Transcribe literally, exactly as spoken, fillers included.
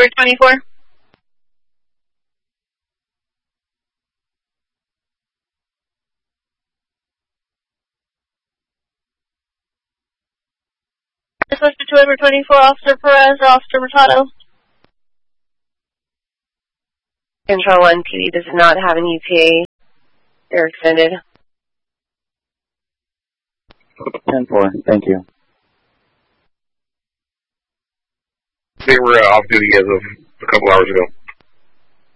for twenty-four. This was to two over twenty-four, Officer Perez, Officer Murtado. Control one, P D does not have an E T A. They're extended. ten four, thank you. They were uh, off duty as of a couple hours ago.